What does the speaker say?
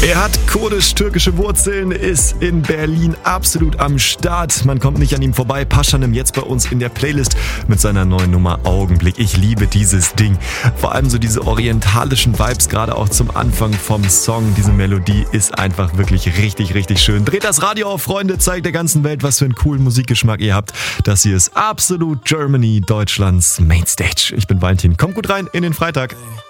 Er hat kurdisch-türkische Wurzeln, ist in Berlin absolut am Start. Man kommt nicht an ihm vorbei. Pashanim jetzt bei uns in der Playlist mit seiner neuen Nummer Augenblick. Ich liebe dieses Ding. Vor allem so diese orientalischen Vibes, gerade auch zum Anfang vom Song. Diese Melodie ist einfach wirklich richtig, richtig schön. Dreht das Radio auf, Freunde. Zeigt der ganzen Welt, was für einen coolen Musikgeschmack ihr habt. Das hier ist Absolut Germany, Deutschlands Mainstage. Ich bin Valentin. Kommt gut rein in den Freitag.